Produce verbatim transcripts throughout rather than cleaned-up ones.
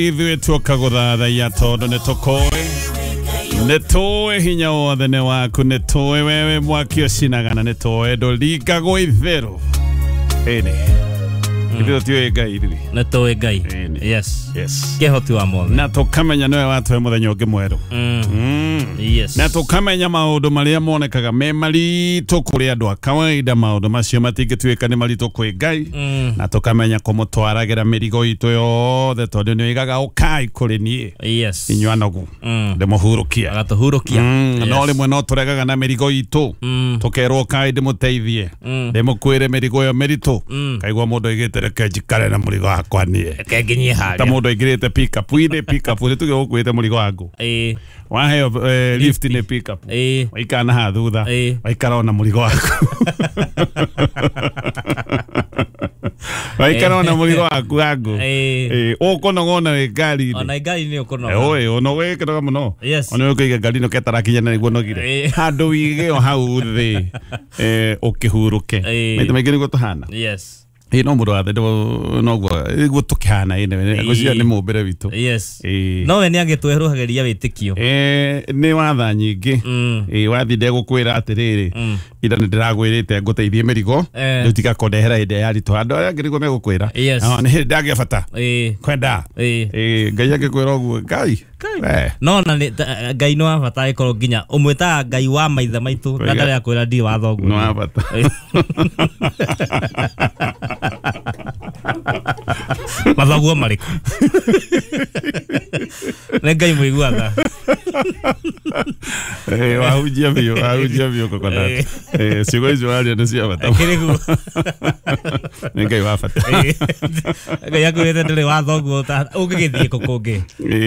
ithuĩ tuoka gũthathaia tondũ nĩ tũkũĩ nĩ tũĩ hinya wothe nĩ waku nĩ tũĩ wewe mwaki ũcinaga na nĩ tũĩ ndũringagwo itherũ ĩnĩ ithuĩ tiũĩ Ngai ithuĩ nĩ tũĩ Ngai yes yes kĩhoti wa mothe na tũkamenya nĩwe watũhe mũthenya ũngĩ mwerũ yes na tũkamenya maũndũ marĩa monekaga me maritũ kũrĩ andũ a kawaida maũndũ macio matingĩtuĩka nĩ maritũ kwĩ Ngai na tũkamenya kũmũtwaragĩra mĩrigo itũ yothe tondũ nĩ oigaga ũkai kũrĩ niĩ yes inyuĩ anogu ndĩmũhurũkia agatũhurũkia no rĩmwe no tũregaga na mĩrigo itũ tũkerwo ũkai ndĩmũteithie ndĩmũkwĩre mĩrigo ĩyo mĩritũ kaigua mũndũ aigĩte reke njikare na mũrigo wakwa niĩ reke nginyie harĩa ta mũndũ aigĩrĩte pick up ine pick up nĩ tũgĩ gũkuĩte mũrigo wangu ĩĩ waheo lift nĩ pick up ĩĩ waikara na haha thutha waikara ona mũrigo waku waikara ona mũrigo waku wangu ĩĩ ũkũnogona wĩ ngari-inĩ ona ngari-inĩ ũkũnoga ĩĩ ũnogĩkĩraga mũno yes ona ũkĩiga ngari-inĩ ũketarakinya na nĩguo nogire handũ wige o hau thĩ ũkĩhurũke maita maingĩ nĩguo tũhana yes ĩ no mũndũ wathe noguo nĩguo tũkĩhana ĩne ngũciria nĩ mũmbĩre witũ yes no we nĩ agĩtweruhagĩria wĩtĩkio nĩ watha nyingĩ wathi ndegũkwĩra atĩrĩrĩ ira nĩ ndĩragwĩrĩte ngũteithie mĩrigo rĩu tiga kũndehera hĩndĩ ya ritũ andũ arĩa angĩ nĩguo megũkwĩra nĩ hĩndĩ ndagĩa bata kwenda Ngai angĩkwĩra ũguo Ngai no na Ngai nĩ wa bata agĩkorwo nginya ũmwĩtaga Ngai wa maithe maitũ na ndarĩ akwĩra ndirĩ watho ũguo nĩ wa bata mathaguo marĩkũ nĩ Ngai mũiguaga wahunjia biũ wahunjia biũ kokonati ciugo icio waria nĩ cia bata nĩ Ngai wa bata Ngai akwĩrĩte ndĩrĩ watho ũguo ũngĩgĩthiĩ kũ kũngĩ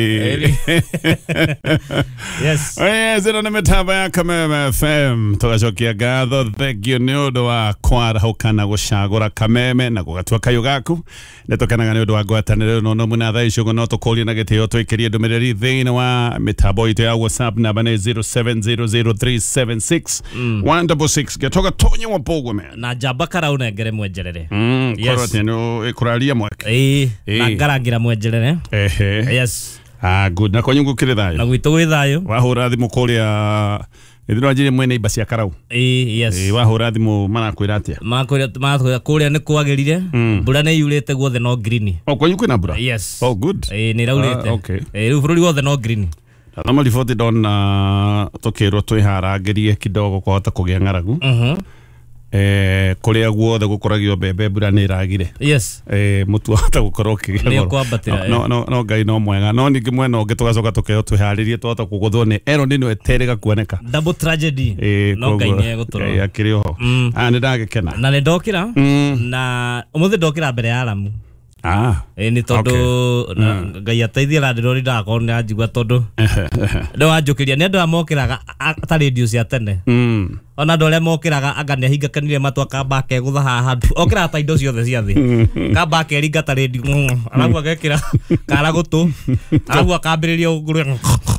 yes ĩno nĩ mĩtambo ya Kameme F M tũgacokia ngatho thengio nĩ ũndũ wa kwarahũka na gũcagũra Kameme na gũgatua kayũ gaku nĩ tũkenaga nĩ ũndũ wa ngwatanĩro no no mũna thaa icio no tũkũrie na gĩtĩo twĩkĩrie ndũmĩrĩri thĩinĩ wa mĩtambo itũ ya WhatsApp namba nĩ zero seven zero zero three seven six one six six gĩtoga tonye wa pogo man na njamba karau nengere mwenjerere korwo teno kũraria mweke ĩĩ na ngarangira mwenjerere ehe yes ah good na konyungu kĩrĩ thayũ na gwitũ gwĩ thayũ wahũra thimũ kũrĩa ithiro ajire mwene iba cia karau ĩĩ yes ĩĩ wahũra thimũ marakwĩra atĩa makwĩra makwĩra kũrĩa nĩ kwagĩrire mbura nĩ yurĩte guothe no green o kwanyu kwĩna mbura yes oh good ĩĩ nĩ raurĩte okay ĩĩ rĩu bũrũri wothe no green thama riboti ndona tũkĩrwo twĩharangĩrie kidogo kũhota kũgĩa ng'aragu eh kũrĩa guothe gũkoragio mbembe mbura nĩ iragire yes eh mũtu wahota gũkorwo ũkĩgĩa nĩ kwambatĩra no no no Ngai no mwega no ningĩ mwena ũngĩ tũgacoka tũkeo twĩharĩrie twahota kũgũthwo nĩ ero nĩ nĩ eterega kuoneka double tragedy no Ngai nĩ egũtũrora Ngai akĩrĩ oho ah nĩ ndagĩkena na nĩ ndokĩra na ũmũthĩ ndokĩra mbere ya aramu ah eh ni tondu Ngai ateithia la ndiro ndako nĩ anjigua tondu ndo wanjũkĩria nĩ andũ amokĩraga ta radio cia tene ona ndore mokĩraga anga nĩ hinga kanire matwa kamba kegũtha haha okĩra ta indo ciothe cia thĩ kamba keringa ta radio arabu agekĩra kara gũtũ arabu akambĩrĩria ũgũrũ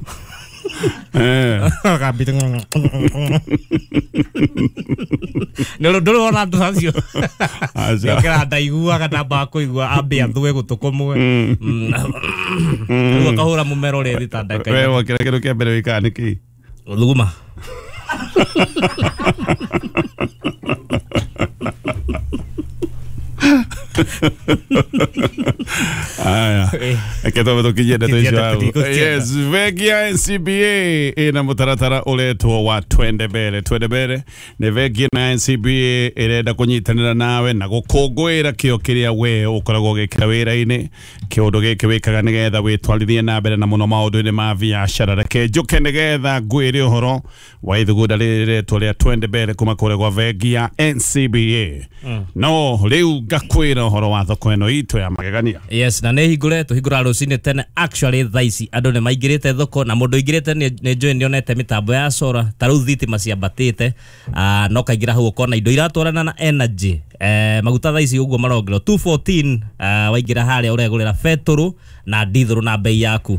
eh kabite no ndoro ona ndo acio akira ndaigua kana ba kuigua ambe athwe gutukomwe ndio kahura mumero rethi tandaka wewe wakira kero kia mbere wika niki thuguma aya eketo beto kijenda to icio yes Vegia N C B A ina mutaratara uletwo wa twende mbere twende mbere ne Vegia na N C B A irenda kunyitanira nawe na gukungwira kio kiria we ukoragwo gikira wira-ini kiundu giki wikaga nigetha witwarithie na mbere na muno maundu-ini ma biashara reke njuke nigetha ngwire uhoro wa ithugunda riri tũrĩa twende mbere kuma kure gwa Vegia N C B A no riu ngakwira uhoro wa thoko eno itu ya magegania yes na nĩ hingũre tũhingũra rũcinĩ tene actually thaici andũ nĩ maingĩrĩte thoko na mũndũ aingĩrĩte nĩ njũĩ nĩonete mĩtambo ya solar ta rĩu thitima ciambatĩte no kaingĩra hau ũkona indo iratwarana na energy eh maguta thaici ũguo marongerwo two fourteen waingĩra harĩa ũregũrĩra betũrũ na dithũrũ na bei yaku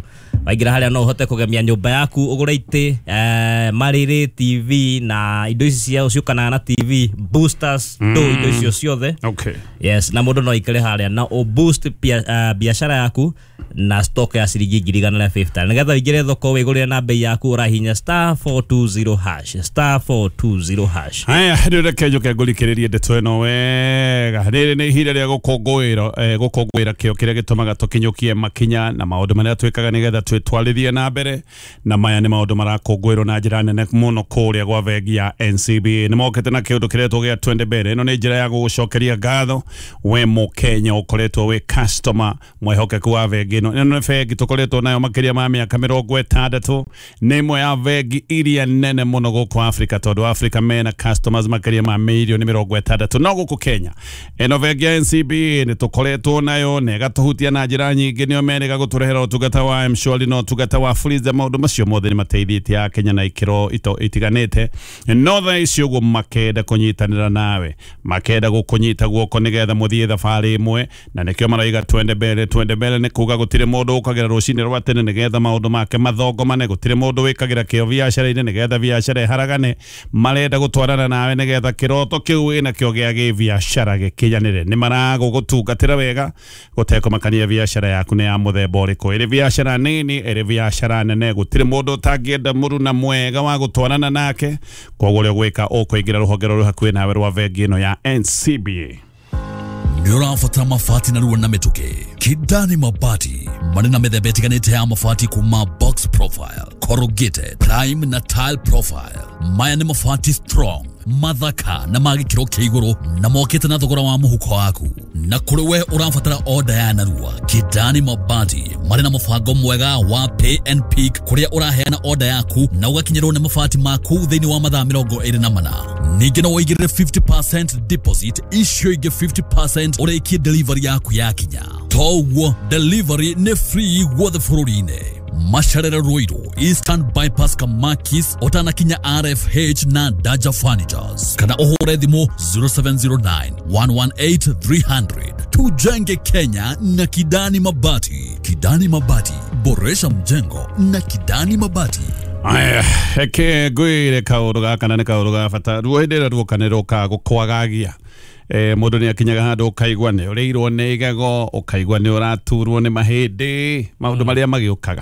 Waingira haria no uhote kugemia nyumba yaku ugure ite eh mariri T V na indo ici cia uciukana na T V boosters mm. do indo icio ciothe. Okay. Yes, na mundu no ikare haria na o boost biashara uh, yaku na stock ya ciringi ngiri igana rĩa fifty. Nigetha wigire thoko wigurire na bei yaku urahinya star four two zero hash star four two zero hash. Haya, ndio kejo ke ngurikiririe ndeto eno wega. Riri ni hire ria gukongwira eh, gukongwira kio kiria gitumaga tukinyukie makinya na maundu maria twikaga nigetha twitwarithie na mbere, na maya ni maundu marakongwirwo na njira nene muno kuria gwa vengi ya N C B A. Ni mokete na kiundu kiretwo gia twende mbere. Ino ni njira ya gugucokeria ngatho we Mukenya ukoretwo we customer mwehokeku wa vengi ino. Ino ni vengi tukoretwo nayo makiria ma miaka mirongo itandatu. Ni imwe ya vengi iria nene muno guku Africa, tondu Africa mena customers makiria ma milioni mirongo itandatu. No guku Kenya ino vengi ya N C B A ni tukoretwo nayo na igatuhutia na njira nyingi, nio menega guturehera utungata wa M-Shwari no utungata wa Fuliza. Maundu macio mothe ni mateithĩtie a Kenya na ikiro ito itiganite. No tha icio guo makenda kunyitanira nawe, makenda gukunyita guoko nigetha muthie thabari imwe, na nikio maraiga twende mbere. Twende mbere ni kuga gutire mundu ukagira rucini rwa tene nigetha maundu make mathongomane, gutire mundu wikagira kio biashara-ini nigetha biashara iharagane. Marenda gutwarana nawe nigetha kiroto kiu wina kio gia gi biashara gikinyanire. Ni marago gutungatira wega gutekumakania biashara yaku ni ya muthemba uriku, iri biashara nini iri biashara nene. Gutire mundu utangienda muru na mwega wa gutwarana nake, koguo rio gwika ukuingira ruhonge ruru hakuhi nawe rwa vengi ino ya N C B A. Nĩũrabatara mabati na ruo na mĩtũkĩ? Kidani Mabati marĩ na mĩthemba ĩtiganĩte ya mabati kuma box profile, corrugated, prime na tile profile. Maya nĩ mabati strong, mathaka na magĩkĩro kĩa igũrũ, na mokĩte na thogora wa mũhuko waku. Na kũrĩ we ũrabatara order ya narua, Kidani Mabati marĩ na mũbango mwega wa pay and pick, kũrĩa ũraheana order yaku na ũgakinyĩrwo nĩ mabati maku thĩinĩ wa mathaa mĩrongo ĩrĩ na mana. Ningĩ no ũigĩrĩre fifty percent deposit, icio ingĩ fifty percent ũrĩkie delivery yaku yakinya. Toguo delivery nĩ free guothe bũrũri-inĩ. Masharera Ruiru, Eastern Bypass Kamakis, Otanakinya R F H na Daja Furnitures. Kana uhure thimo zero seven zero nine, one one eight, three hundred. Tujenge Kenya na Kidani Mabati. Kidani Mabati, boresha mjengo na Kidani Mabati. Aya, eke gwire kaundu gaka na ni kaundu ga bata. Ruhendera ruokaniro ka gukwagagia. Eh, mundu ni akinyaga handu ukaigwa ni ureirwo ni igego, ukaigwa ni uraturwo ni mahindi, maundu maria magiukaga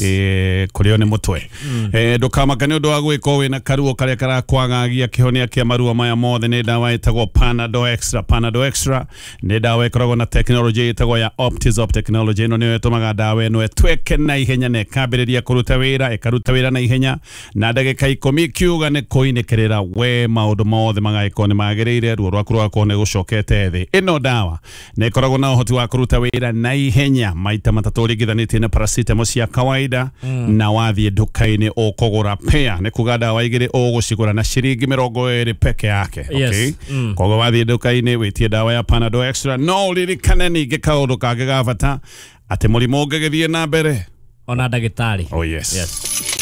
eh kurio ni mutwe. Eh ndukamaka ni undu wa gwika wina karuo karia karakwagagia kihonia kia maruo maya mothe ni dawa itagwo Panadol Extra. Panadol Extra ni dawa ikoragwo na technology itagwo ya Optizop technology. Ino niyo itumaga dawa ino etweke na ihenya na ikambiriria kuruta wira, ikaruta wira na ihenya na ndagika ikumi kiuga ni kuinikirira we maundu mothe magaiko ni magirire ruo rwaku rwako gucokete thi. Ino dawa na ikoragwo na uhoti wa kuruta wira na ihenya maita matatu rigithanitie na paracetamol cia kawaida mm. na wathie nduka-ini ukugura pair ni kuga dawa igiri ugucigura na ciringi mirongo iri peke yake. Yes. Okay, mm. koguo wathie nduka-ini witie dawa ya Panadol Extra. No ririkane ningi kaundu kage ga bata ati murimu ungigithie na mbere ona ndagitari. Oh yes, yes.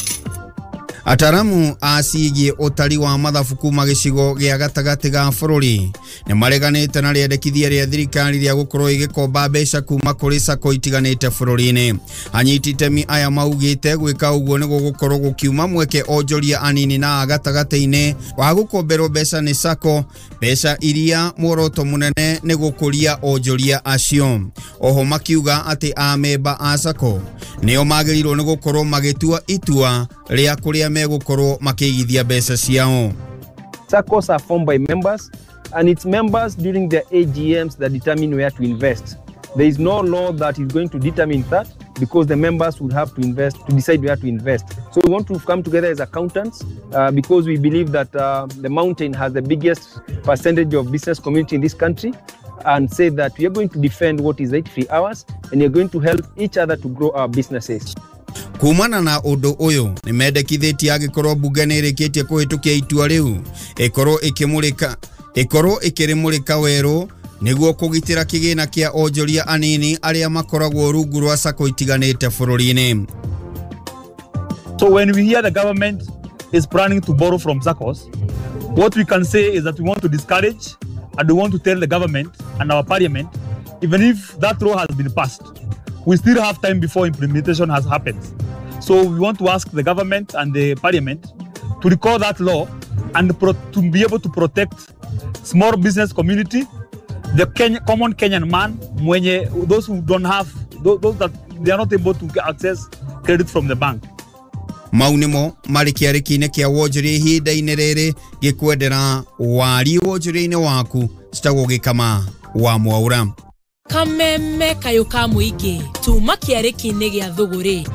Ataramu asigie utari wa mathabu kuma gicigo gia gatagati ga bururi ni mareganite na riendekithia ria thirikari ria gukorwo igikomba mbeca kuma kuri sako itiganite bururi-ini. Anyiti itemi aya maugite gwika uguo ni gukorwo gukiuma mweke onjoria anini na gatagati-ini wa gukomberwo mbeca ni sako, mbeca iria muoroto munene ni gukuria onjoria acio. Oho makiuga ati amemba a sako nio magirirwo ni gukorwo magitua itua ria kuria megukoro makigithia mbeca ciao. SACCOs are formed by members, and it's members during their A G Ms that determine where to invest. There is no law that is going to determine that, because the members would have to invest to decide where to invest. So we want to come together as accountants uh, because we believe that uh, the mountain has the biggest percentage of business community in this country, and say that we are going to defend what is right-free hours, and we are going to help each other to grow our businesses. Kumana na undu uyu ni mendekithitie agikorwo bunge ni irikitie kuhitukia itua riu ikorwo ikimurika ikorwo ikirimurika weru niguo kugitira kigina kia onjoria anini aria makoragwo rungu rwa sako itiganite bururi-ini. So when we hear the government is planning to borrow from SACCOs, what we can say is that we want to discourage, and we want to tell the government and our parliament, even if that law has been passed, we still have time before implementation has happened. So we want to ask the government and the parliament to recall that law and pro- to be able to protect small business community, the Kenya, common Kenyan man, mwenye, those who don't have, those, those that they are not able to access credit from the bank. Maunimo mari kiarikine kia wonjiri ihinda-inĩ rĩrĩ gĩkwendera wari wonjiri-inĩ waku citagũgĩkama wa mwaura kameme kayo ka mũingĩ tuma kiariki-inĩ gĩa thũgũrĩ.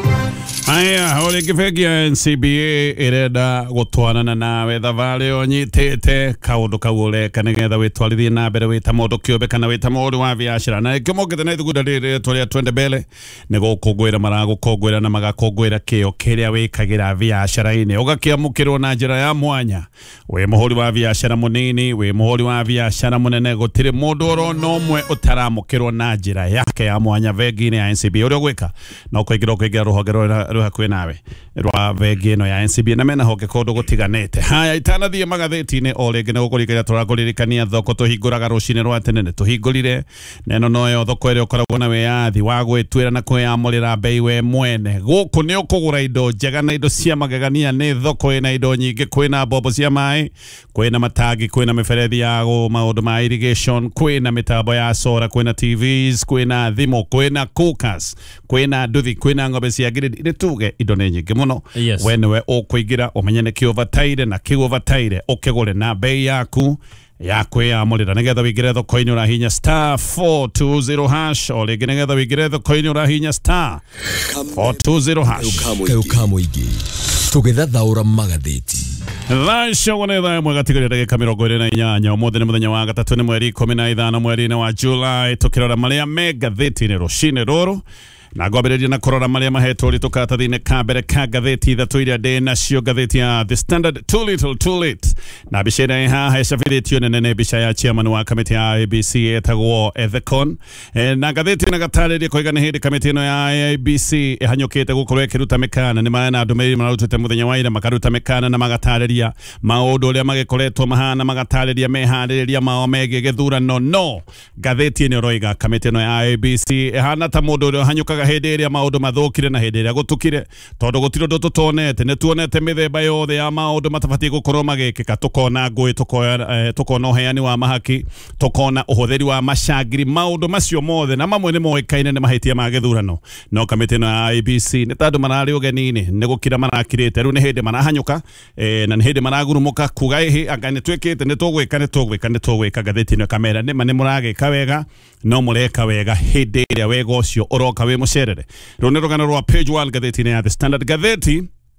Aya, ole kifegi ya N C B A ireda gutwanana nawe thavare onyitete kaundu kawule kanegetha witwarithie na mbere wita mundu kiumbe kana wita mundu wa biashara na kimokete na ithuguda riri twaria twende mbele ni gukungwira maragukungwira na magakungwira kio kiria wikagira biashara-ini ugakiamukirwo na njira ya mwanya we muhuri wa biashara munini we muhuri wa biashara munene gutiri mundu oro nomwe utaramukirwo na njira yake ya mwanya vegi-ini ya N C B A uria gwika no kuingira kuingira ruhonge ruha kwe nawe rwa vegi no ya N C B A na mena hoke kodo gutiganete haya itanathie magatheti-ini o ringi ne gukurikira turakuririkania thoko tuhinguraga rucine rwa tene tuhingurire neno noyo thoko ire ukoragwo na wiathi wa gwitwira na kwiyamurira bei we mwene guku ni ukugura indo njega na indo cia magegania ni thoko ina indo nyingi kwina bobo cia mai kwina matagi kwina miferethi ya go maundu ma irrigation kwina mitambo ya solar kwina T Vs kwina thimo kwina cookers kwina nduthi kwina ng'ombe cia grid tuge indo ni nyingi muno yes. Wenewe ukuingira umenye ni ki overtire na ki overtire ukigure na bei yaku ya kwiyamurira nigetha wigire thoko-ini urahinya star four two zero hash o ringi nigetha wigire thoko-ini urahinya star four two zero hash kauka muingi tugithathaura magatheti Thaicogwo nĩ thaa ĩmwe gatigaria ndagĩka mĩrongo ĩrĩ na inyanya ũmũthĩ nĩ mũthenya wa gatatũ nĩ mweri ikũmi na ithano mweri-inĩ wa July tũkĩrora marĩa me ngathĩti-inĩ rũcinĩ rũrũ na ngwambĩrĩria na kũrora marĩa mahetwo ũritũ karatathi-inĩ ka mbere ka ngathĩti ithatũ iria ndĩ nacio ngathĩti ya The Standard too little too late na mbica ĩrĩa ĩ haha ĩcabithĩtio nene nĩ mbica ya chairman wa kamĩtĩ ya I B C ĩtagwo Ethekon na ngathĩti ĩno gatarĩria koiga nĩ hĩndĩ kamĩtĩ ĩno ya I B C ĩhanyũkĩte gũkorwo ĩkĩruta mĩkana nĩ maana andũ merĩ mararutĩte mũthenya wa ira makaruta mĩkana na magatarĩria maũndũ ũrĩa magĩkoretwo mahana magatarĩria meharĩrĩria mao megiĩ gĩthurano no ngathĩti ĩno ĩroiga kamĩtĩ ĩno ya I B C ĩhana ta mũndũ ũrĩa ũhanyũkaga hindi iria maundu mathukire na hindi iria gutukire tondu gutiro ndo tutonete ne tuonete mithemba yothe ya maundu matabatie gukorwo magikika tukona ngui tukoya tukona uheani wa mahaki tukona uhuthiri wa mashagiri maundu macio mothe na mamwe ni moikaine ni mahitia ma githurano no kamiti na I B C ni tandu marari ugenini ni gukira marakirite riu ni hindi marahanyuka na ni hindi maragurumuka kuga ihi anga ni twikite ni tugwika ni tugwika ni tugwika gatheti no kamera ni mane muragika wega no mureka wega hindi iria wega ucio uroka wi mucerere rune rugano rwa page one gatheti-ini ya The Standard gatheti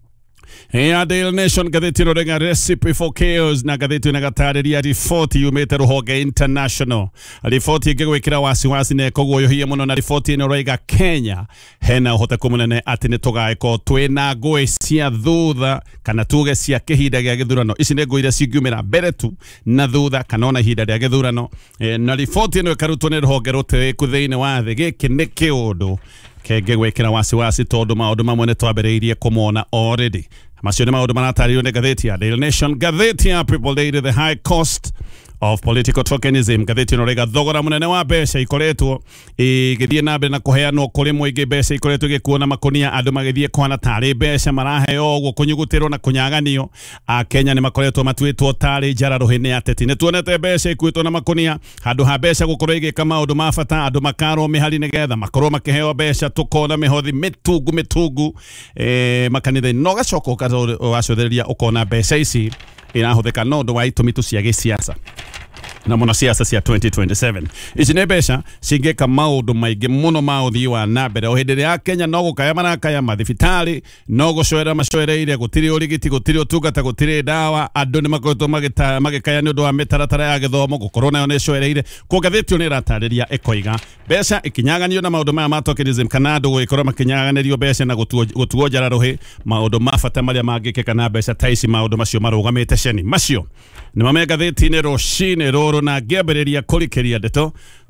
ya Daily Nation gatheti rorenga recipe for chaos na gatheti na gatarĩria riboti yumĩte rũhonge international riboti ĩngĩgwĩkĩra wasiwasi na ĩkũguoyohia mũno na riboti ĩno roiga Kenya hena ũhoteku mũnene atĩ nĩ tũgaĩkorwo twĩna ngũĩ cia thutha kana tuge cia kĩhinda gĩa gĩthurano ici nĩ ngũĩ iria cingiumĩra mbere tu na thutha kana ona ihinda rĩa gĩthurano na riboti ĩno ĩkarutwo nĩ rũhonge rũteku thĩinĩ wa thĩ gĩkĩ nĩ kĩũndũ kenge gwekera wasiwasi tondu maundu mamwe ne twambĩrĩirie kũmona already macio nĩ maundu maratarĩrio nĩ gatheti ya Daily Nation gatheti ya People Daily the high cost of political tokenism gatheti no rega thogora munene wa mbeca ikoretwo igithie na mbere na kuheanwo kuri muingi mbeca ikoretwo igikuona makonia andu magithie kwana tari mbeca maraheo gwo kunyugutirwo na kunyaganio a Kenya ni makoretwo matwitwo tari njara ruhini ateti ne tuonete mbeca ikuitwo na makonia handu ha mbeca gukorwo igika maundu ma bata andu makaro mihari nigetha makorwo makiheo mbeca tukona mihothi mitungu mitungu eh makanitha no gacoko wacothereria ukona mbeca ici irahuthika no ndo wa itumi tu cia gisiasa na mwana siasa cia twenty twenty-seven ici nĩ mbeca cingĩka maũndũ maingĩ mũno ma ũthii wa na mbere o hĩndĩ ya Kenya no gũkaya marakaya mathibitarĩ no gũcoera macoereire gũtirĩ ũrigiti gũtirĩ ũtungata gũtirĩ ndawa andũ nĩ makoretwo magĩkaya nĩ ũndũ wa mĩtaratara ya gĩthomo gũkorwo nayo nĩ coereire kwa gatheti nĩ ĩratarĩria ĩkoiga mbeca ikinyaganio na maũndũ maya ma tokenism kana andũ gũgĩkorwo makinyaganĩrio mbeca na gũtuo njara rũhĩ maũndũ ma bata marĩa mangĩkĩka na mbeca ta ici maũndũ macio marũgamĩte ceni macio nĩ mame gatheti-inĩ rũcinĩ rũrũ na ngĩambĩrĩria kũrikĩria ndeto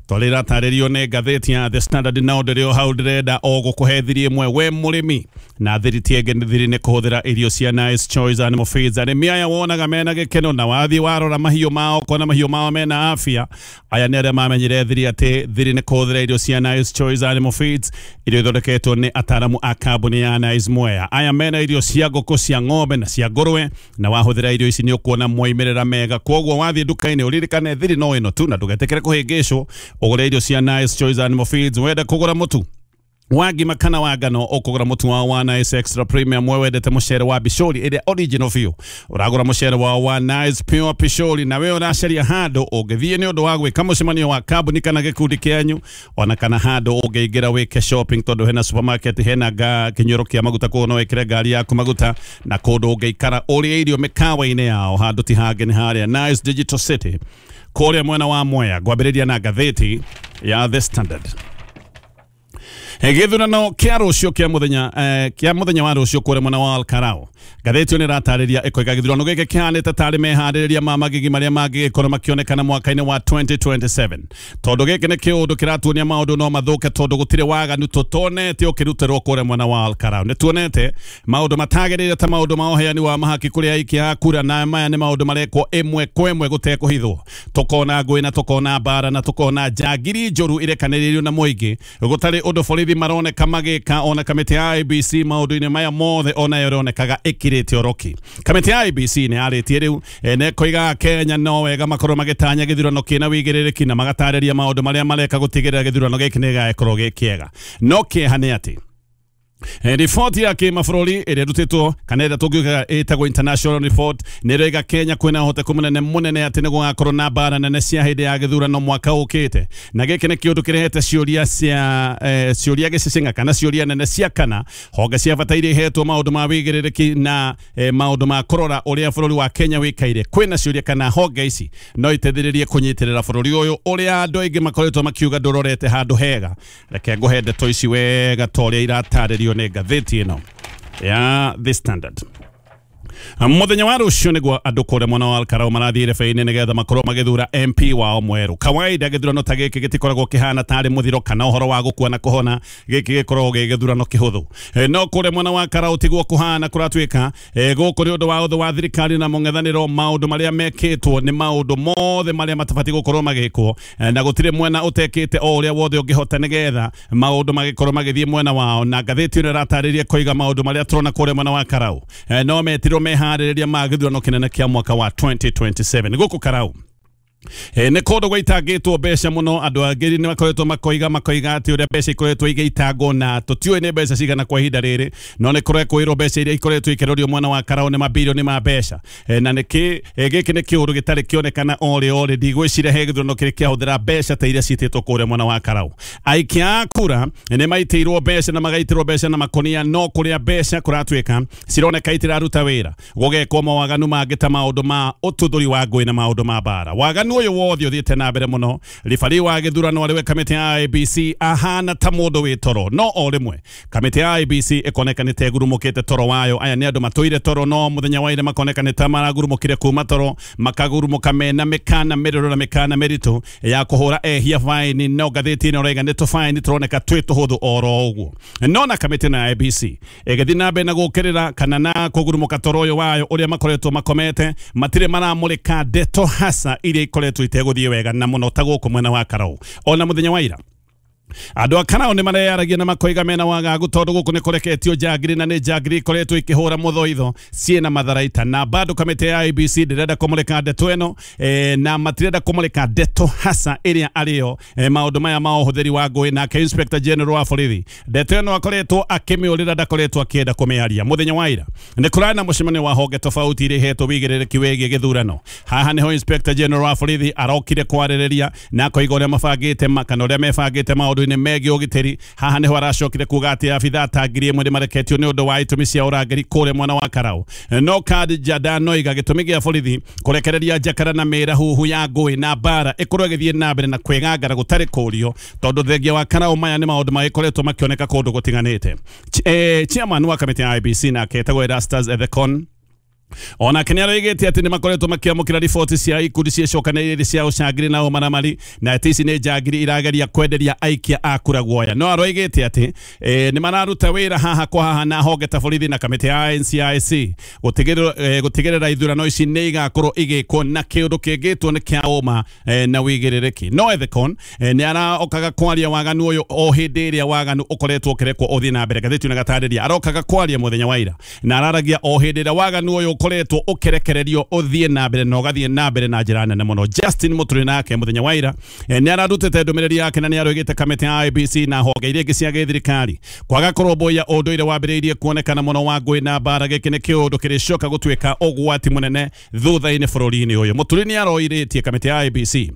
tolera tarĩrio nĩ ngathĩti ya The Standard na ũndĩrĩ o hau ndĩrenda o gũkũhe mwe we mũrĩmi na thiriti ĩngĩ thiri nĩ kũhũthĩra irio cia Nice Choice Animal Feeds. Arĩmi aya wonaga mena gĩkeno na wathiĩ warora mahiũ mao kona mahiũ mao mena afya. Aya nĩ arĩa mamenyire thiri atĩ thiri nĩ kũhũthĩra irio cia Nice Choice Animal Feeds, irio ithondeketwo nĩ ataramu a kambuni ya Nice Mwea. Aya mena irio cia ngũkũ, cia ng'ombe na cia ngũrwe, na wahũthĩra irio ici nĩ ũkuona moimĩrĩra mega. Koguo wathiĩ nduka-inĩ ũririkane thiri no ĩno tu, na ndũgetĩkĩre kũhĩngĩcwo. Ũgũre irio cia Nice Choice Animal Feeds. Wenda kũgũra mũtu wagi makana wa ngano, ũkũgũra mũtu wa wa Nice Extra Premium. We wendete mũcere wa Bishori ĩrĩa original biũ, ũragũra mũcere wa wa Nice Pure Bishori. Na we ũracaria handũ ũngĩthiĩ nĩ ũndũ wa gwĩka mũcemanio wa kambuni kana gĩkundi kĩanyu, ona kana handũ ũngĩingĩra wĩke shopping, tondũ hena supermarket, hena kĩnyũrũ kĩa maguta, koguo no wĩkĩre ngari yaku maguta, na kũndũ ũngĩikara ũrĩa irio mĩkawa-inĩ yao, handũ ti hangĩ nĩ harĩa Nice Digital City kũrĩa mwena wa Mwea. Ngwambĩrĩria na ngathĩti ya The Standard. Gĩthurano kĩa rũciũ kĩa mũthenya kĩa mũthenya wa rũciũ kũrĩa mwena wa Olkarao. Ngathĩti ĩyo nĩ ĩratarĩria ĩkoiga gĩthurano gĩkĩ kĩhanĩte tarĩ meharĩrĩria ma magigi marĩa mangĩgĩkorwo makĩonekana mwaka-inĩ wa twenty twenty-seven. Tondũ gĩkĩ nĩ kĩũndũ kĩratuonia maũndũ no mathũke, tondũ gũtirĩ waganu tũtonete ũkĩrutĩrwo kũrĩa mwena wa Olkarao. Nĩ tuonete maũndũ matagĩrĩire ta maũndũ ma ũheani wa mahaki kũrĩ aiki a kura, na maya nĩ maũndũ marekwo ĩmwe kwa ĩmwe gũtekũhithwo. Tũkona ngũĩ na tũkona mbara na tũkona njangiri njũru irekanĩrĩirio na mũingĩ. Gũtarĩ ũndũ borithi maroneka magĩka, ona kamĩtĩ ya I B C maũndũ-inĩ maya mothe ona yonekaga ĩkirĩte oroki. Kamĩtĩ ya I B C nĩ yarĩtie rĩu nĩ koiga Kenya no wega makorwo magĩtanya gĩthurano kĩna wĩigĩrĩrĩki na magatarĩria maũndũ marĩa mareka gũtigĩrĩra gĩthurano gĩkĩ nĩ gĩgakorwo gĩ kĩega. No kĩeha nĩ atĩ riboti ya kĩmabũrũri ĩrĩa ĩrutĩtwo kana ĩrĩa tũngiuga ĩtagwo international report nĩ ĩroiga Kenya kwĩna ũhoteku mũnene mũnene atĩ nĩ gũgakorwo na mbara nene cia hĩndĩ ya gĩthurano mwaka ũkĩte. Na gĩkĩ nĩ kĩũndũ kĩrehete ciũria cia ciũria gĩcicinga kana ciũria nene cia kana honge cia bata iria ihetwo maũndũ ma wĩigĩrĩrĩki na maũndũ ma kũrora ũrĩa bũrũri wa Kenya wĩikaire. Kwĩna ciũria kana honge ici no iteithĩrĩrie kũnyitĩrĩra bũrũri ũyũ ũrĩa andũ aingĩ makoretwo makiuga ndũrorete handũ hega. Reke ngũhe ndeto ici wega ta ũrĩa iratarĩrio nĩ ngathĩti ĩno ya The Standard. Mũthenya wa rũciũ nĩguo andũ kũrĩa mwena wa Olkarao marathiĩ rebe-inĩ nĩgetha makorwo magĩthura M P wao mwerũ. Kawaida gĩthurano ta gĩkĩ gĩtikoragwo kĩhana tarĩ mũthiro kana ũhoro wa gũkua na kũhona. Gĩkĩ gĩkoragwo gĩ gĩthurano kĩhũthũ. No kũrĩa mwena wa Olkarao tiguo kũhana kũratuĩka. Gũkũ nĩ ũndũ wa ũthũ wa thirikari na mũng'ethanĩro, maũndũ marĩa mekĩtwo nĩ maũndũ mothe marĩa matabatiĩ gũkorwo magĩkwo, na gũtirĩ mwena ũtekĩte o ũrĩa wothe ũngĩhota nĩgetha maũndũ magĩkorwo magĩthiĩ mwena wao. Na ngathĩti ĩno ĩratarĩria koiga maũndũ marĩa tũrona kũrĩa mwena wa Olkarao no metirwo meharĩrĩria ma gĩthurano kĩnene kĩa mwaka wa twenty twenty-seven. Gũkũ Karau nĩ kũndũ gwaitangĩtwo mbeca mũno. Andũ angĩ nĩ makoretwo makoiga makoiga atĩ ũrĩa mbeca ikoretwo igĩitangwo na tũtiũĩ nĩ mbeca cigana kwa ihinda rĩrĩ, no nĩ kũrekwĩrwo mbeca iria ikoretwo ikĩrorio mwena wa Karau nĩ mabirioni ma mbeca. Na nĩkĩ gĩkĩ nĩ kĩũndũ gĩtarĩ kĩonekana orĩ orĩ. Ndigwĩciria he gĩthurano kĩrĩ kĩahũthĩra mbeca ta iria ciĩtĩtwo kũrĩa mwena wa Karau. Aikia a kura nĩ maitĩirwo mbeca na magaitĩrwo mbeca na makonia, no kũrĩa mbeca kũratuĩka cironeka itiraruta wĩra. Gũgekwo mawaganu mangĩ ta maũndũ ma ũtuthũri wa ngũĩ na maũndũ ma mbara. Waganu ũyũ wothe ũthiĩte na mbere mũno. Ribari wa gĩthurano arĩwe kamĩtĩ ya I B C ahana ta mũndũ wĩ toro, no o rĩmwe kamĩtĩ ya I B C ĩkoneka nĩ ta ĩgurumũkĩte toro wayo. Aya nĩ andũ matũire toro, no mũthenya wa ira makoneka nĩ ta maragurumũkire kuma toro, makagurumũka mena mĩkana mĩrũrũ na mĩkana mĩritũ ya kũhũra ehia faini. No ngathĩti ĩno raiga nĩ tũfaini tũroneka twĩ tũhũthũ oro ũguo. No na kamĩtĩ na I B C ĩgĩthiĩ na mbere na gũkĩrĩra kana na kũgurumũka toro ũyũ wayo ũrĩa makoretwo makomete, matirĩ maramũrĩka ndeto hasa iria ikoretwo itegũthiĩ wega na mũno ta gũkũ mwena wa Karau. Ona mũthenya wa ira andũ a Karau nĩ mareyaragia na makoiga mena wagagu, tondũ gũkũ nĩ kũreketio njangiri, na nĩ njangiri ikoretwo ikĩhũra mũthoitho ciĩna matharaita. Na bado kamĩtĩ ya I B C ndĩrenda kũmũrĩka ndeto ĩno e, na matirenda kũmũrĩka ndeto hasa ĩrĩa arĩo e, maũndũ maya ma ũhũthĩri wa ngũĩ. Nake Inspector General wa borithi ndeto ĩno akoretwo akĩmĩũrĩra, ndakoretwo akĩenda kũmĩaria. Mũthenya wa ira nĩ kũrarĩ na mũcemanio wa honge tofauti iria ihetwo wĩigĩrĩrĩki wĩgiĩ gĩthurano. Haha nĩho Inspector General wa borithi arokire kwarĩrĩria na akoiga ũrĩa mabangĩte kana ũrĩa mebangĩte maũndũ nĩ megiĩ ũgitĩri. Haha nĩho aracokire kuga atĩ abithaa ta ngiri ĩmwe nĩ mareketio nĩ ũndũ wa itũmi cia ũrangĩri kũrĩa mwena wa Karau. No Kad Jada noiga gĩtũmi gĩa borithi kũrekereria njakara na mĩrahuhu ya ngũĩ na mbara ĩkorwo ĩgĩthiĩ na mbere na kwĩgangara gũtarĩ kũrio, tondũ thengia wa Karau maya nĩ maũndũ magĩkoretwo makĩoneka kũndũ gũtiganĩte. Chairman wa kamĩtĩ ya I B C nake etagwo Erastus Ethekon Ona kenya igete ati ni makoretwo makiamukira riboti cia ikundi cia cokanĩrĩri cia ucangiri na umaramari na ati ici nĩ njagiri irageria kwenderia aikia a kura guoya. No aroigete ati e, ni mararuta wĩra haha kwa haha na honge ta borithi na kamĩtĩ ya N C I C gutigĩrĩra e, gutigĩrĩra ithurano ici nĩ igakorwo igĩkwo na kĩũndũ kĩngĩtwo nĩ kĩa ũma e, na wĩigĩrĩrĩki. No Ethekon e, nĩ araokaga kwaria waganu ũyũ o hĩndĩ ĩrĩa waganu ũkoretwo ũkĩrekwo ũthiĩ na mbere. Gathĩti na gatarĩria arokaga kwaria mũthenya wa ira na araragia o hĩndĩ ĩrĩa waganu ũyũ koretwo ukerekererio uthie na mbere no gathie na mbere na njira nene muno. Justin Muturi nake muthenya wa ira e, ni ararutete ndumiriri yake na ni aroigite kamĩtĩ ya I B C na honge iria ingĩ cia gĩthirikari kwaga kũrũmbũiya ũndũire wambĩrĩirie kuonekana muno wa ngũĩ na mbara. Gĩkĩ nĩ kĩũndũ kĩrĩcoka gũtuĩka ũgwati mũnene thutha-inĩ bũrũri-inĩ ũyũ. Muturi nĩ aroirĩtie kamĩtĩ ya I B C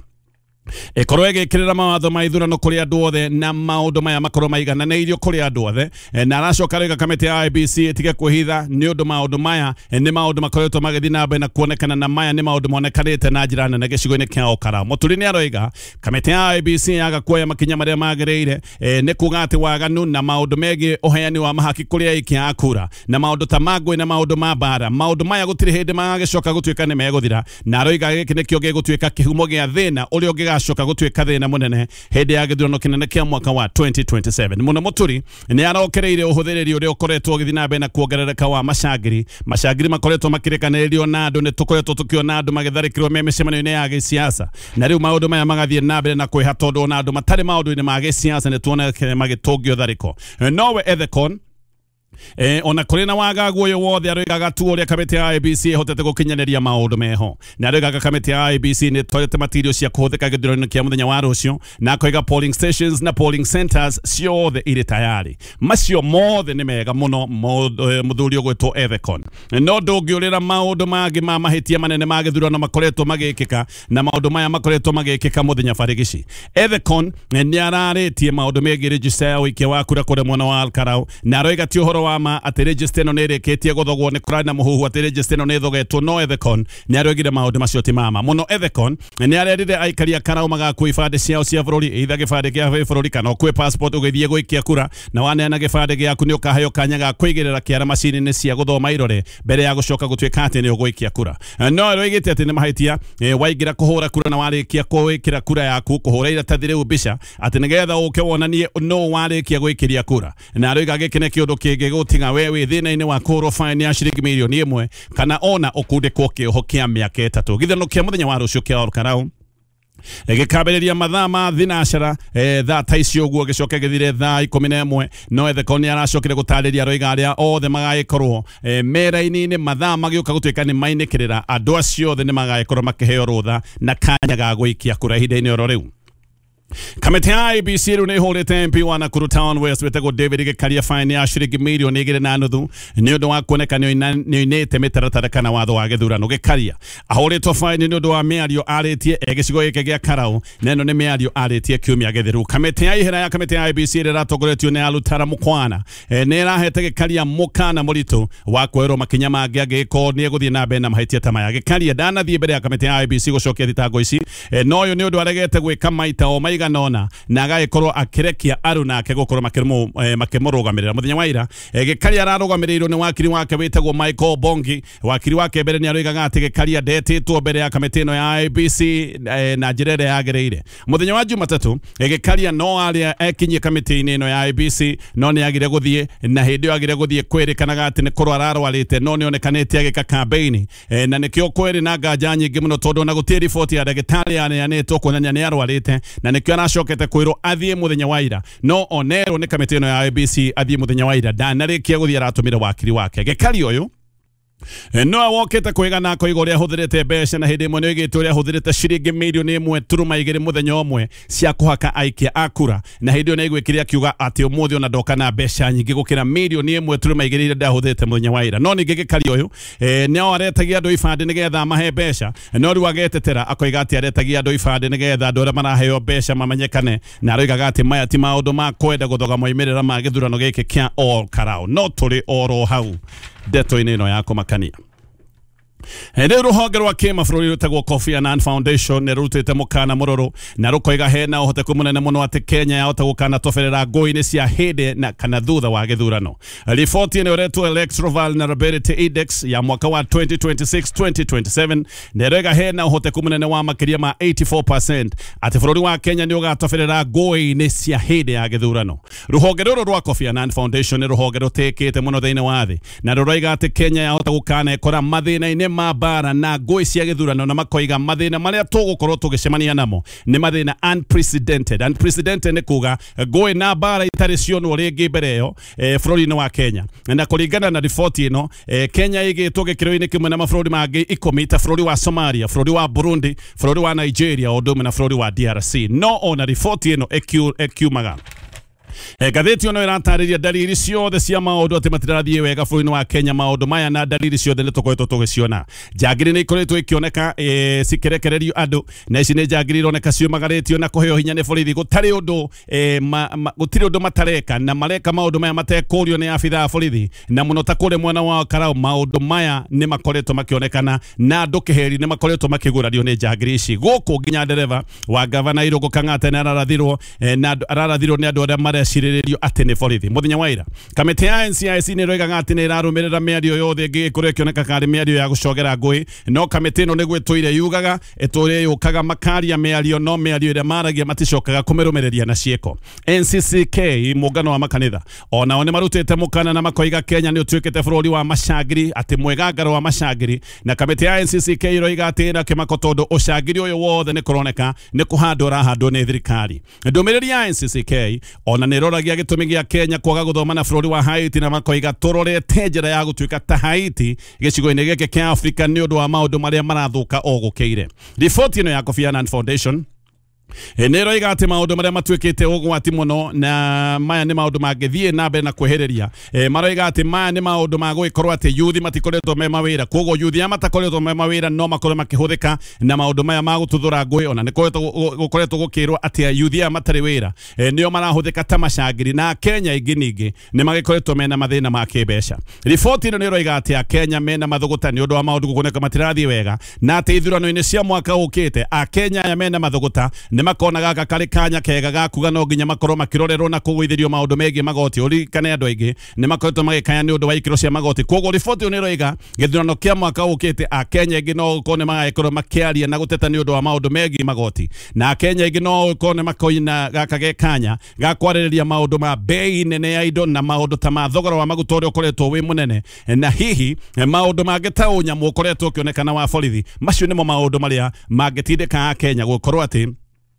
ikorwo igikirira mawatho ma ithurano kuri andu othe na maundu maya makorwo maigananĩirio kuri andu othe na aracoka rĩga kamĩtĩ ya I B C itige kwĩhitha nĩ ũndũ maundu maya nĩ maundu makoretwo magĩthiĩ na mbere na kuonekana na maya nĩ maundu monekanĩte na njĩra nene gĩcigo-inĩ kĩa Okara. Muturi nĩ aroiga kamĩtĩ ya I B C yaga kuoya makinya marĩa magĩrĩire nĩ kuga atĩ waganu na maundu megiĩ ũheani wa mahaki kuri aikia a kura na maundu ta mangwe na maundu ma mbara maundu maya gũtirĩ hĩndĩ magĩcoka gũtuĩka nĩ megũthira. Na aroiga gĩkĩ nĩkĩo gĩgũtuĩka kĩhumo gĩa thĩna ũrĩa ũngĩga coka gutuika thina munene hindi ya githurano kinene kia mwaka wa twenty twenty-seven. Muno Muturi ni arokereire uhuthiriri uria ukoretwo githina mbere na kuongerereka wa macangiri macangiri makoretwo makirikanĩrĩrio na andu ni tukoretwo tukiona andu magitharikirwo me mĩcemanio-inĩ ya gĩsiasa na riu maundu maya magathie na mbere na kwĩha tondu na andu matari maundu-inĩ ma gĩsiasa ni tuona magitungio thariko. Nowe Ethekon Eh, ona kuri na wagagu uyu wothe aroigaga tu uria kamĩtĩ ya I B C hotete gukinyanĩria maundu meho na aroigaga kamĩtĩ ya I B C ni twarete material cia kuhuthika githurano kia muthenya wa rucio na koiga polling stations na polling centers ciothe iri tayari. Macio mothe ni mega muno muthuri ugwitwo Ethekon. No ndũngĩũrĩra maundu mangĩ ma mahĩtia manene ma githurano makoretwo magĩkĩka na maundu maya makoretwo magĩkĩka muthenya barigici. Ethekon ni ararĩtie maundu megiĩ register ya ũikia wa kura kũrĩa mwena wa Alkarau na aroiga ti ũhoro wama ati register no nĩrĩkĩtie gũthogwo nĩ kũrani na mũhuhu ati register no nĩthogetwo. No Ethekon nĩ arogire maũndũ macio ti mama muno. Ethekon nĩ arerire aikari a Karau magakuua ibandĩ ciao cia bũrũri either gĩbandĩ gĩa bũrũri kana ũkuue passport ũgĩthiĩ gũikia kura na waneana gĩbandĩ gĩaku nĩ ũkaheo kanya ga kũigĩrĩra kĩara macini-inĩ cia gũthoma irore mbere ya gũcoka gũtuĩka atĩ nĩ ũgũikia kura. No aroigĩte atĩ nĩ mahĩtia waingĩra kũhũra kura na warĩkia gwĩkĩra kura yaku kũhũra iratathi rĩu mbica atĩ nĩgetha ũke wonanie no warĩkia gwĩkĩria kura. Na aroiga gĩkĩ nĩ kĩũndũ kĩngĩ gũtiga wewe thĩna-inĩ wa kũhũrwo fine ya ciringi mirioni ĩmwe kana ona ũkundĩkwo kĩoho kĩa mĩaka ĩtatũ. Githurano kĩa muthenya wa rũciũ kĩa Olkarau gĩkambĩrĩria mathaa ma thinacara e, thaa ta icio ũguo gĩcoke gĩthire thaa ikũmi na ĩmwe. No Ethekon nĩ aracokire gũtarĩria aroiga arĩa othe magagĩkorwo e, mera-inĩ mathaa magĩũka gũtuĩka nĩ mainĩkĩrĩra andũ acio othe nĩ magagĩkorwo makĩheo rũtha na kanya ga gũikia kura ihinda-inĩ oro rĩu. Kamĩtĩ ya I B C rĩu nĩ ĩhũrĩte M P wa Nakuru Town West wĩtagwo David Gĩkaria fine ya ciringi mirioni igĩrĩ na nuthu nĩ ũndũ wa kuoneka nĩ oinĩte mĩtaratara kana watho wa gĩthurano. Gĩkaria ahũrĩtwo fine nĩ ũndũ wa mĩario arĩtie gĩcigo gĩkĩ gĩa Karau na ĩno nĩ mĩario arĩtie kiumia gĩthiru. Kamĩtĩ ya ihera ya kamĩtĩ ya I B C ĩrĩa ĩratongoretio nĩ Alutara Mukwana nĩ ĩrahete Gĩkaria mũkana mũritũ wa kuoerwo makinya mangĩ angĩkorwo nĩ egũthiĩ na mbere na mahĩtia ta maya. Gĩkaria ndanathiĩ mbere ya kamĩtĩ ya I B C gũcokia thitango ici no ũyũ nĩ ũndũ aregete gwĩka maita o nona na agagĩkorwo akĩrekia aru nake gũkorwo makĩmũrũgamĩrĩra. Muthenya wa ira Gĩkaria ararũgamĩrĩirwo nĩ wakiri wake wĩtagwo Michael Bongi. Wakiri wake mbere nĩ aroigaga atĩ Gĩkaria ndetĩtwo mbere ya kamĩtĩ ĩno ya I B C na njĩra ĩrĩa yagĩrĩire. Muthenya wa Jumatatũ Gĩkaria no arĩa ekinyie kamĩtĩ-inĩ ĩno ya I B C no nĩ agire gũthiĩ na hĩndĩ ĩyo agire gũthiĩ kwĩrĩkanaga atĩ nĩ kũrwo ararwarĩte no nĩ onekanĩte agĩka kambeini na nĩkĩo kwĩrĩ na nganja nyingĩ mũno tondũ ona gũtirĩ riboti ya ndagĩtarĩ yaneanĩtwo kuonania nĩ arwarĩte na nĩkĩo aracokete kwĩrwo athiĩ muthenya wa ira no onerwo nĩ kamĩtĩ ĩno ya I B C athiĩ muthenya wa ira ndanarĩkia gũthiĩ aratũmĩra wakiri wake. Gĩkaria ũyũ no awokete kwĩga na koiga ũrĩa ahũthĩrĩte mbeca na hĩndĩ ĩmwe nĩ oigĩte ũrĩa ahũthĩrĩte ciringi mirioni ĩmwe turuma igĩrĩ muthenya ũmwe cia kũhaka aikia a kura na hĩndĩ ĩyo nĩ aiguĩkire akiuga atĩ ũmũthĩ ona ndoka na mbeca nyingĩ gũkĩra mirioni ĩmwe turuma igĩrĩ iria ndahũthĩrĩte muthenya wa ira. No ningĩ Gĩkaria ũyũ e, nĩ aretagia andũ ibandĩ nĩgetha mahe mbeca no rĩu agetetera akoiga atĩ aretagia andũ ibandĩ nĩgetha andũ arĩa maraheo mbeca mamenyekane na aroigaga atĩ maya ti maũndũ ma kwenda gũthoga moimĩrĩra ma gĩthurano gĩkĩ kĩa Olkarau. No tũrĩ oro hau ndeto-inĩ ĩno ya kũmakania. Hende ruhonge rwa kimabũrũri rutagwo Kofi Annan Foundation nĩ rutĩte mũkana mũrũrũ na rũkoiga hena ũhoteku mũnene mũno atĩ Kenya yahota gũkana toberera ngũĩ-inĩ cia hĩndĩ na kana thutha wa gĩthurano. Riboti ĩno ĩretwo Electoral Vulnerability Index ya mwaka wa twenty twenty-six twenty twenty-seven nĩ ĩrauga hena ũhoteku mũnene wa makĩria ma eighty-four percent atĩ bũrũri wa Kenya nĩ ũgatoberera ngũĩ-inĩ cia hĩndĩ ya gĩthurano. Rũhonge rũrũ rwa Kofi Annan Foundation nĩ rũhonge rũtĩkĩte mũno thĩinĩ wa thĩ na rũroiga atĩ Kenya yahota gũkana ĩkora mathĩna-inĩ ma bara na ngũĩ cia gĩthurano na makoiga mathĩna marĩa tũgũkorwo tũgĩcemania namo nĩ mathĩna unprecedented. Unprecedented nĩ kuga ngũĩ na bara itarĩ cionwo rĩngĩ mbere ĩyo bũrũri-inĩ wa Kenya. Na kũringana na riboti ĩno, Kenya ĩgĩtwo gĩkĩro-inĩ kĩmwe na mabũrũri mangĩ ikũmi ta bũrũri wa Somalia, bũrũri wa Burundi, bũrũri wa Nigeria o ũndũ ũmwe na bũrũri wa D R C. No ona riboti ĩno ĩkiumaga ngathĩti ĩno ĩratarĩria dalili ciothe cia maũndũ atĩ matirathiĩ wega bũrũri-inĩ wa Kenya. Maũndũ maya na dalili ciothe nĩ tũkoretwo tũgĩciona. Njangiri nĩ ikoretwo ikĩoneka cikĩrekererio andũ na ici nĩ njangiri ironeka ciumagaritio na kũheo hinya nĩ borithi. Gũtarĩ ũndũ gũtirĩ ũndũ matareka na mareka maũndũ maya matekũrio nĩ abithaa borithi na mũno ta kũrĩ mwena wa Karau. Maũndũ maya nĩ makoretwo makĩonekana na andũ kĩheri nĩ makoretwo makĩgũrario nĩ njangiri ici. Gũkũ nginya ndereva wa gavana Irũngũ Kang'ata nĩ ararathirwo na ararathirwo nĩ andũ arĩa marecirirĩrio atĩ nĩ borithi. Mũthenya wa ira kamĩtĩ ya N C I C nĩ ĩroigaga atĩ nĩ ĩrarũmĩrĩra mĩario yothe ĩngĩkorwo ĩkĩoneka karĩ mĩario ya gũcogera ngũĩ. No kamĩtĩ ĩno nĩguo ĩtũire yugaga ĩtũire yũkaga makaria mĩario no mĩario ĩrĩa maragia maticokaga kũmĩrũmĩrĩria na ciĩko. N C C K mũngano wa makanitha onao nĩ marutĩte mũkana na makoiga Kenya nĩ ũtuĩkĩte bũrũri wa macangiri atĩ mwegangaro wa macangiri. Na kamĩtĩ ya N C C K ĩroiga atĩ ĩna kĩmako tondũ ũcangiri ũyũ wothe nĩ kũroneka nĩ kũhandwo ũrahandwo nĩ thirikari. Ndũmĩrĩri ya N C C K ona nĩ ĩroragia gĩtũmi gĩa Kenya kwaga gũthoma na bũrũri wa Haiti na makoiga tũrorete njĩra ya gũtuĩka ta Haiti gĩcigo-inĩ gĩkĩ kĩa Afrika nĩ ũndũ wa maũndũ marĩa marathũka o gũkĩire. Riboti ĩno ya Kofi Annan Foundation nĩ ĩroiga atĩ maũndũ marĩa matuĩkĩte ũgwati mũno na maya nĩ maũndũ mangĩthiĩ na mbere na kwĩhĩrĩria. Maroiga atĩ maya nĩ maũndũ ma gũgĩkorwo atĩ yuthi matikoretwo me mawĩra, koguo yuthi arĩa matakoretwo me mawĩra no makorwo makĩhũthĩka na maũndũ maya ma gũtuthũra ngũĩ. Ona nĩ gũkoretwo gũkĩrwo atĩ yuthi aya matarĩ wĩra nĩo marahũthĩka ta macangiri na Kenya ingĩ ningĩ nĩ magĩkoretwo mena mathĩna ma kĩmbeca. Riboti ĩno nĩ ĩroiga atĩ a Kenya mena mathũgũta nĩ ũndũ wa maũndũ gũkoneka matirathiĩ wega na atĩ ithurano-inĩ cia mwaka ũkĩte a Kenya aya mena mathũgũta nĩ makona gaka karĩ kanya kega ga kuga no nginya makorwo makĩrorerwo na kũgũithĩrio maũndũ megiĩ magoti. Ũririkane andũ aingĩ nĩ makoretwo magĩkaya nĩ ũndũ wa ikĩro cia magoti. Koguo riboti ĩyo nĩ ĩroiga gĩthurano kĩa mwaka ũkĩte a Kenya aingĩ no gũkorwo nĩ magagĩkorwo makĩaria na gũteta nĩ ũndũ wa maũndũ megiĩ magoti na a Kenya aingĩ no gũkorwo nĩ makoina gaka ge kanya ga kwarĩrĩria maũndũ ma bei nene ya indo na maũndũ ta ma thogora wa maguta ũrĩa ũkoretwo wĩ mũnene na hihi maũndũ mangĩ ta ũnyamũ ũkoretwo ũkĩonekana wa borithi. Macio nĩmo maũndũ marĩa mangĩtindĩka a Kenya gũkorwo atĩ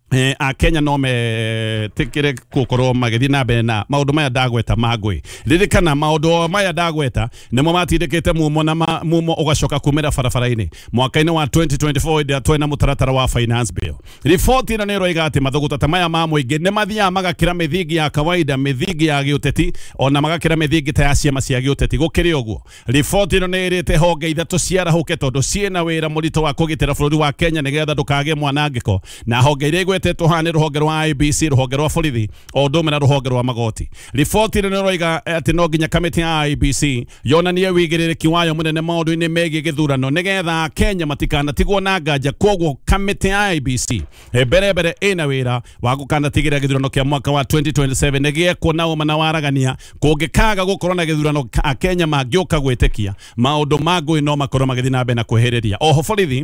a Kenya no metĩkĩre gũkorwo magĩthiĩ na mbere na maũndũ maya ndagweta ma ngũĩ. Ririkana maũndũ maya ndagweta nĩmo matindĩkĩte mumo na mumo ũgacoka kumĩra barabara-inĩ mwaka-inĩ wa twenty twenty-four hĩndĩ ĩrĩa twĩ na mũtaratara wa finance bill. Riboti ĩno nĩ ĩroiga atĩ mathũgũta ta maya ma mũingĩ nĩ mathiaga magakĩra mĩthingi ya kawaida, mĩthingi ya gĩũteti ona magakĩra mĩthingi ta ya ciama cia gĩũteti. Gũkĩrĩ ũguo riboti ĩno nĩ ĩrĩte honge ithatũ ciarahũke tondũ ciĩna wĩra mũritũ wa kũgitĩra bũrũri wa Kenya nĩgetha ndũkagĩe mwanangĩko, na honge iria igwetetwo haha nĩ rũhonge rwa I B C, rũhonge rwa borithi o ũndũ ũmwe na rũhonge rwa magoti. Riboti ĩno nĩ ĩroiga atĩ no nginya kamĩtĩ ya I B C yonanie wĩigĩrĩrĩki wayo mũnene maũndũ-inĩ megiĩ gĩthurano nĩgetha Kenya matikanatigwo na nganja. Koguo kamĩtĩ ya I B C mbere mbere ĩna wĩra wa gũkanatigĩrĩra gĩthurano kĩa mwaka wa twenty twenty-seven nĩgĩekwo na ũma na waragania. Kũngĩkaga gũkorwo na gĩthurano a Kenya mangĩũka gwĩtĩkia maũndũ ma ngũĩ no makorwo magĩthiĩ na mbere na kwĩhĩrĩria. Oho borithi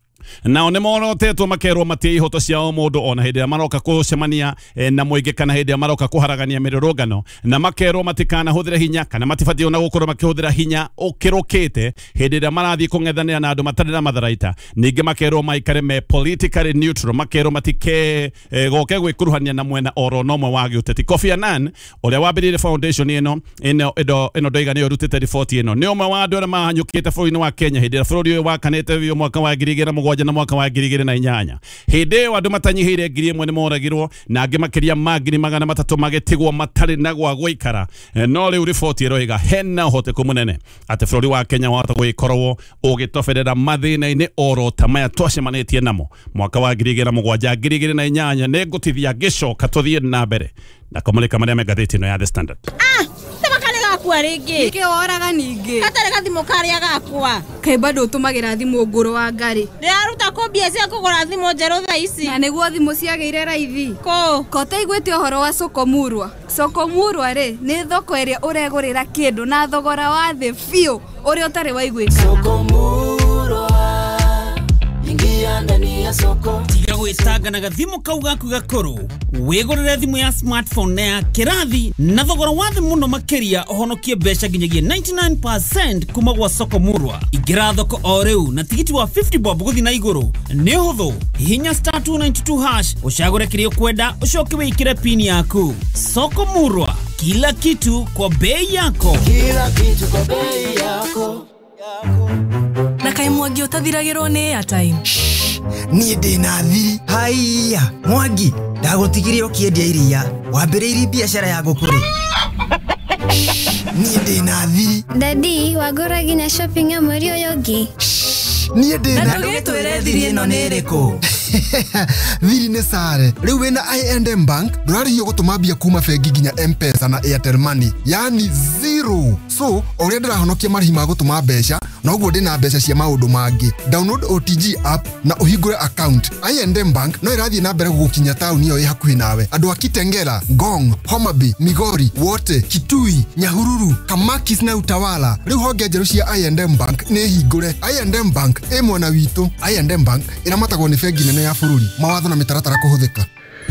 nao nĩ morotetwo makerwo matie ihoto ciao mũndũ ona hĩndĩ ĩrĩa maroka gũcemania na mũingĩ kana hĩndĩ ĩrĩa maroka kũharagania mĩrũrũngano, na makerwo matikanahũthĩre hinya kana matibatiĩ ona gũkorwo makĩhũthĩra hinya ũkĩrũkĩte hĩndĩ ĩrĩa marathiĩ kũng'ethanĩra na andũ matarĩ na matharaita. Ningĩ makerwo maikare me politically neutral, makerwo matike goke gwĩkuruhania na mwena oro nomwe wa gĩũteti. Kofi Annan ũrĩa wambĩrĩirie foundation ĩno ĩno ĩno ndoiga nĩyo ĩrutĩte riboti ĩno nĩ ũmwe wa andũ arĩa mahanyũkĩte bũrũri-inĩ wa Kenya hĩndĩ ĩrĩa bũrũri ũyũ wakanĩte biũ mwaka wa ngiri igĩrĩ na mũgwanja na mwaka wa ngiri igĩrĩ na inyanya. Hĩndĩ ĩyo andũ matanyihĩire ngiri ĩmwe nĩ moragirwo na angĩ makĩria ma ngiri magana matatũ magĩtigwo matarĩ na gwa gũikara. No rĩu riboti ĩroiga hena ũhoteku mũnene atĩ bũrũri wa Kenya wahota gũgĩkorwo ũgĩtoberera mathĩna-inĩ oro ta maya twacemanĩtie namo mwaka wa ngiri igĩrĩ na mũgwanja ngiri igĩrĩ na inyanya. Nĩ ngũtithia ngĩcoka tũthiĩ na mbere na kũmũrĩka marĩa me ngathĩti ĩno ya The Standard. Ah, tabakane gaku gakua ringi Nike woraga ningi Katare gathimo karia gakwa Kai bado utumagira thimu nguru wa ngari Ndiraruta ko mbia cia kugura thimo njeru tha ici Na niguo thimu ciageire raithi Ko Kota igwete uhoro wa Sokomurwa Sokomurwa ri ni thoko iria uregurira kindu na thogora wa thi biu uri utari waiguika Sokomurwa ingia ndani ya soko tiga gwitanga na gathimo kau gaku gakuru wigurire thimu ya smartphone na ya kirathi na thogora wa thi muno makiria uhonokie mbeca nginyagia ninety-nine percent kuma gwa Sokomurwa ingira thoko o riu na tigiti wa fifty bob guthi na iguru ni huthu hinya star two ninety-two hash ushagure kirio kwenda ucoke wikire pin yaku Sokomurwa kila kitu kwa bei yako kila kitu kwa bei yako Na kai Mwangi utathiragirwo ni airtime Niĩ ndĩna thiri haiya Mwangi ndagũtigire ũkĩendia iria wambĩrĩirie biacara ya ngũkũrĩ Niĩ ndĩna thiri Daddy wagũra nginya shopping ya mweri ũyũ ũngĩ Niĩ ndĩna Na ndũgĩtwĩre thiri ĩno nĩ ĩrĩkũ Thiri nĩ sare rĩu wĩna I and M Bank ndũrarĩhio gũtũma mbia kuma bengi nginya M-Pesa na Airtel Money yani zero so ũrĩa ndĩrahonokia marĩhi ma gũtũma mbeca na ũguo ndĩna mbeca cia maũndũ mangĩ download O T G app na ũhingũre account I and M Bank no ĩrathiĩ na mbere gũgũkinya taũni ĩyo ĩ hakuhĩ nawe andũ a Kitengela Ngong Homabay Migori Wote Kitui Nyahururu Kamakis na Utawala rĩu honge njerũ cia I and M Bank nĩ hingũre I and M Bank ĩ mwena witũ I and M Bank ĩramatagwo nĩ bengi nene ya bũrũri mawatho na mĩtaratara kũhũthĩka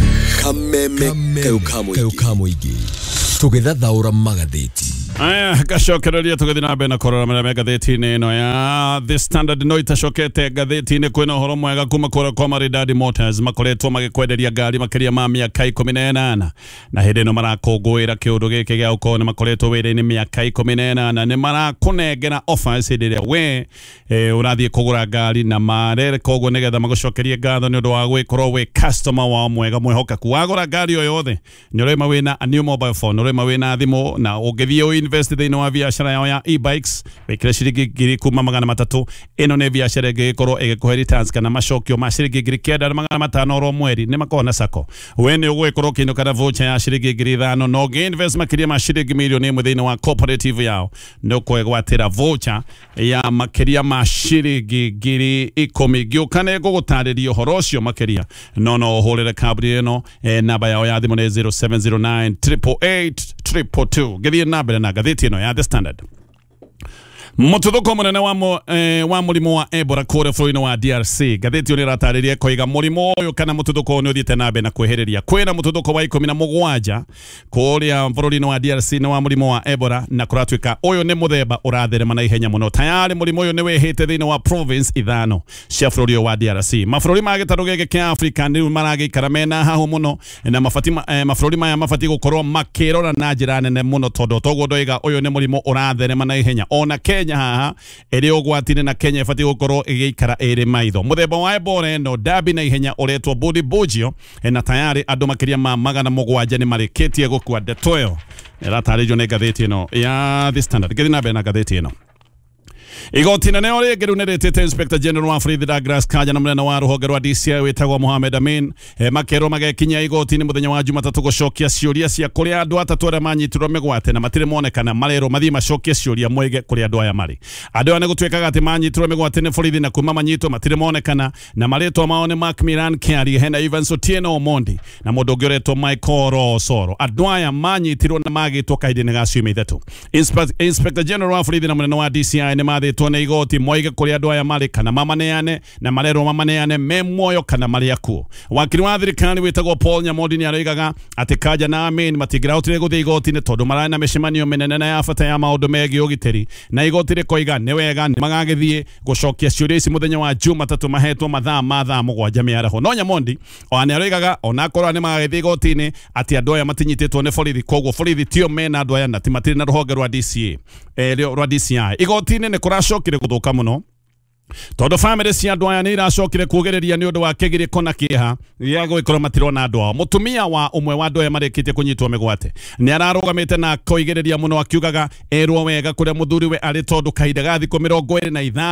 kameme kau mũingĩ tũgĩthathaũra magathĩti aya gacokereria tugathi na mbere na korora marĩa ngathĩti-inĩ ĩno ya The Standard no itacokete ngathĩti-inĩ kwĩna ũhoro mwega kuma kũrĩa kwa Maridadi Motors makoretwo magĩkwenderia ngari makĩria ma mĩaka ikũmi na ĩnana na hĩndĩ ĩno marakũngũĩra kĩũndũ gĩkĩ gĩa gũkorwo nĩ makoretwo wĩra-inĩ mĩaka ikũmi na ĩnana nĩ marakũnengera offers hĩndĩ ĩrĩa we ũrathiĩ kũgũra ngari na marereka ũguo nĩgetha magũcokerie ngatho nĩ ũndũ wa gũkorwo wĩ customer wa mwega mwĩhokeku wagũra ngari o yothe nĩ ũraima wĩna a new mobile phone ũraima wĩna thimũ na ũngĩthiĩ invest thĩinĩ wa biacara yao ya e-bikes wĩkĩre ciringi ngiri kuma magana matatũ ĩno nĩ biacara ĩngĩgĩkorwo ĩgĩkũhe returns kana macokio ma ciringi ngiri kenda na magana matano oro mweri nĩ makoragwo na sacco we nĩ ũgũgĩkorwo ũkĩinũka na voucher ya ciringi ngiri ithano no ũngĩ-invest makĩria ma ciringi mirioni ĩmwe thĩinĩ wa cooperative yao nĩ ũkwĩgwatĩra voucher ya makĩria ma ciringi ngiri ikũmi ngĩũka nĩ ngũgũtarĩria ũhoro ũcio makĩria no no ũhũrĩre kambuni ĩno namba yao ya thimũ nĩ zero seven zero nine eight eight eight triple two gĩthiĩ na mbere na gathĩti ĩno ya The Standard Mũtuthũko mũnene wa mo, eh, wa mũrimũ wa Ebola kũrĩa bũrũri-inĩ wa D R C gathĩti ũrĩa ĩratarĩria koiga mũrimũ ũyũ kana mũtuthũko nĩ ũthiĩte na mbere na kwĩhĩrĩria kwĩna mũtuthũko wa ikũmi na mũgwanja kũrĩa bũrũri-inĩ wa D R C nĩ wa mũrimũ wa Ebola na kũratuĩka ũyũ nĩ mũthemba ũratherema na ihenya mũno tayari mũrimũ ũyũ nĩ wĩhĩte thĩinĩ wa province ithano cia bũrũri ũyũ wa D R C mabũrũri ma gĩtarũ gĩkĩ kĩa Africa nĩ maragĩikara mena hahu mũno na mabati eh, mabũrũri maya mabatiĩ gũkorwo makĩrora na njĩra nene mũno tondũ toguo ndoiga ũyũ nĩ mũrimũ ũratherema na ihenya ona Kenya haha ĩrĩ ũgwati-inĩ na Kenya ĩbatiĩ gũkorwo ĩgĩikara ĩrĩ maitho mũthemba wa Ebola ĩno ndabi na ihenya ũretwo Bodi Bujio na tayari andũ makĩria ma magana mũgwanja nĩ marĩkĩtie gũkua ndeto ĩyo ĩratarĩrio nĩ ngathĩti ĩno ya The Standard gĩthiĩ na mbere na ngathĩti ĩno Igoti nene o rĩngĩ rĩu nĩ rĩtĩte Inspector General wa Faith Douglas Kanja na mũnene wa rũhonge rwa D C I wĩtagwo Mohamed Amin e, makerwo magekinyia igoti-inĩ mũthenya wa Jumatatũ gũcokia ciũria cia kũrĩa andũ atatũ arĩa manyitirwo mĩgwate na matirĩ monekana marerwo mathiĩ macokie ciũria mwĩge kũrĩa andũ aya marĩ andũ aya nĩ gũtuĩkaga atĩ manyitirwo mĩgwate nĩ borithi na kuma manyitwo matirĩ monekana na marĩtwa mao nĩ Macmillan Kiari hena Evans Otieno Omondi na mũndũ ũngĩ ũretwo Michael Rosoro andũ aya manyitirwo na magĩtwo kahinda-inĩ ga ciumia ithatũ Inspector General wa borithi na mũnene wa D C I nĩ mathĩtwo nĩ igoti moige kũrĩa andũ aya marĩ kana mamaneane na marerwo mamaneane me muoyo kana marĩ akuo wakiri wa thirikari wĩtagwo Paul Nyamodi nĩ aroigaga atĩ Kanja na Amin matingĩrahotire gũthiĩ igoti-inĩ tondũ mararĩ na mĩcemanio mĩnene na ya bata ya maũndũ megiĩ ũgitĩri na igoti rĩkoiga nĩ wega nĩ magagĩthiĩ gũcokia ciũria ici mũthenya wa Jumatatũ mahetwo mathaa ma thaa mũgwanja mĩaraho no Nyamondi ona nĩ aroigaga ona akorwo nĩ magagĩthiĩ igoti-inĩ atĩ andũ aya matinyitĩtwo nĩ borithi koguo borithi tio mena andũ aya na ti matirĩ na rũhonge rwa D C A eh, rwa D C I igoti-inĩ nĩ kũracokire gũthũka mũno tondũ bamĩrĩ cia andũ aya nĩ iracokire kuugĩrĩria nĩ ũndũ wa kĩgirĩko na kĩeha gĩa gũgĩkorwo matirona andũ ao mũtumia wa ũmwe wa andũ aya marĩkĩtie kũnyitwo mĩgwate nĩ ararũgamĩte na koigĩrĩria mũno akiugaga erwo wega kũrĩa mũthuri we arĩ tondũ kahinda ga thikũ mĩrongo ĩrĩ na ithano